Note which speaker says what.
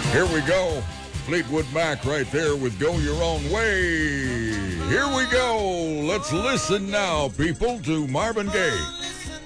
Speaker 1: Here we go. Fleetwood Mac right there with Go Your Own Way. Here we go. Let's listen now, people, to Marvin Gaye.